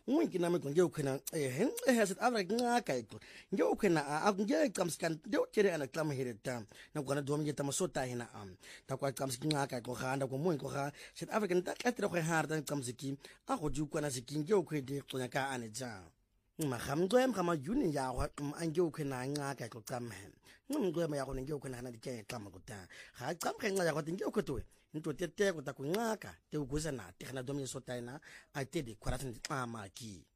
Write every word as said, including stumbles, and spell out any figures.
unki nami nge ukhena eh eh South Africa ngaka iko nge ukhena akunge qamskan nge ukere ana klama here tam na kwana domi nge tamasota hina am ta kwa qamsiki ngaka iko khanda ko mo iko kha South Africa nta katra go harda qamsiki a go ju kwana siki nge ukhede qonya ka ane ja magamgwe mgama juni ya go ange ukhena ngaka iko qamhe ngumgwe ya go nge ukhena na dike qama kuta ga qamkhe nqa ya go nge ukhotwe into tete ko ta kunqaka te uguza na te khana domi sota ina a te de kwaratni qama ki